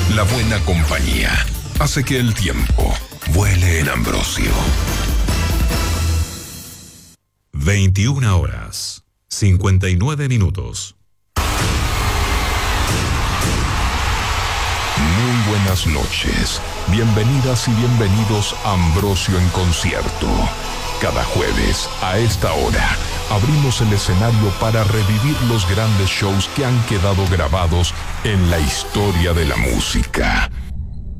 La buena compañía hace que el tiempo vuele en Ambrosio. 21 horas, 59 minutos. Muy buenas noches. Bienvenidas y bienvenidos a Ambrosio en concierto. Cada jueves, a esta hora, abrimos el escenario para revivir los grandes shows que han quedado grabados en la historia de la música.